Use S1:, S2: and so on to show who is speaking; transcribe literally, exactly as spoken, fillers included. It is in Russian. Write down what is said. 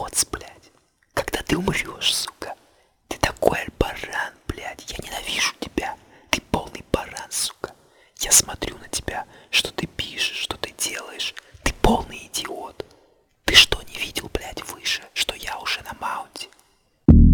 S1: моц, блядь. Когда ты умрешь, сука. Ты такой баран, блядь. Я ненавижу тебя. Ты полный баран, сука. Я смотрю на тебя, что ты пишешь, что ты делаешь. Ты полный